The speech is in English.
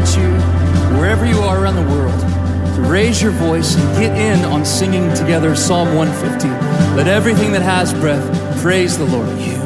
invite you, wherever you are around the world, to raise your voice and get in on singing together Psalm 150. Let everything that has breath praise the Lord.